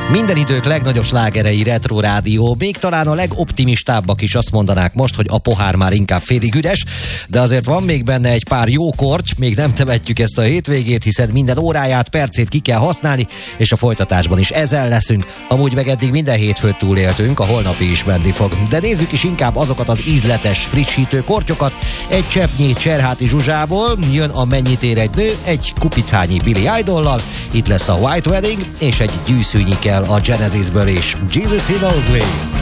Minden idők legnagyobb slágerei Retro Rádió, még talán a legoptimistábbak is azt mondanák most, hogy a pohár már inkább félig üres, de azért van még benne egy pár jó korty, még nem temetjük ezt a hétvégét, hiszen minden óráját, percét ki kell használni, és a folytatásban is ezen leszünk. Amúgy meg eddig minden hétfőt túléltünk, a holnapi is menni fog. De nézzük is inkább azokat az ízletes, frissítő kortyokat. Egy cseppnyi Cserháti Zsuzsából jön a Mennyit ér egy nő, egy kupicányi Billy Idollal, itt lesz a White Wedding, és egy gyűszűnyi kell a Genesisből is. Jesus He Knows Me.